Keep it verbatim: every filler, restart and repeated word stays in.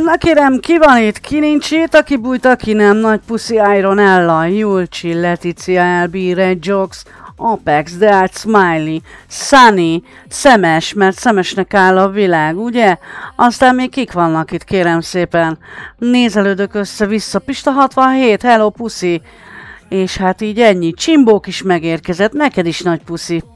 Na kérem, ki van itt? Ki nincs itt? Aki bújt, aki nem? Nagy puszi, Iron Ella, Julcsi, Leticia, Elbi, Red Jokes, Apex, Dead Smiley, Sunny, Szemes, mert Szemesnek áll a világ, ugye? Aztán még kik vannak itt, kérem szépen. Nézelődök össze-vissza. Pista hatvanhét, hello puszi. És hát így ennyi. Csimbók is megérkezett, neked is nagy puszi.